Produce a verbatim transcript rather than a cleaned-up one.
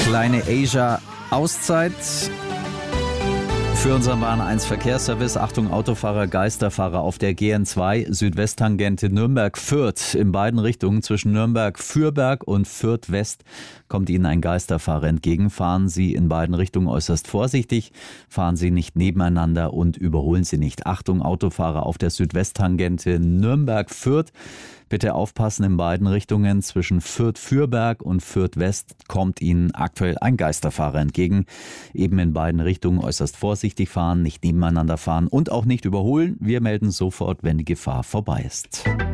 Kleine Asia-Auszeit für unseren Bahn eins Verkehrsservice. Achtung, Autofahrer, Geisterfahrer auf der G N zwei Südwesttangente Nürnberg-Fürth. In beiden Richtungen zwischen Nürnberg-Fürberg und Fürth-West kommt Ihnen ein Geisterfahrer entgegen. Fahren Sie in beiden Richtungen äußerst vorsichtig. Fahren Sie nicht nebeneinander und überholen Sie nicht. Achtung, Autofahrer auf der Südwesttangente Nürnberg-Fürth. Bitte aufpassen, in beiden Richtungen zwischen Fürth-Fürberg und Fürth-West kommt Ihnen aktuell ein Geisterfahrer entgegen. Eben in beiden Richtungen äußerst vorsichtig fahren, nicht nebeneinander fahren und auch nicht überholen. Wir melden sofort, wenn die Gefahr vorbei ist.